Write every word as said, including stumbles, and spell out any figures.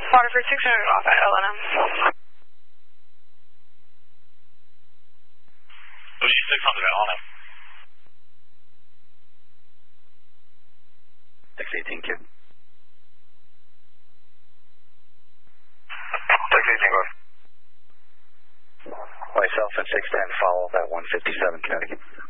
Waterford six hundred off at L N M. Bougie six hundred at L N M. six eighteen, Q. six eighteen, go ahead. Myself at six ten, follow that one fifty-seven, Connecticut.